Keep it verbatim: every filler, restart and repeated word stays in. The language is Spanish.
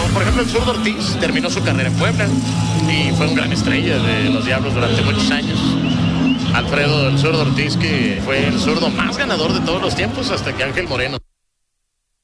por ejemplo, el Zurdo Ortiz terminó su carrera en Puebla y fue un gran estrella de los Diablos durante muchos años. Alfredo el Zurdo Ortiz, que fue el zurdo más ganador de todos los tiempos hasta que Ángel Moreno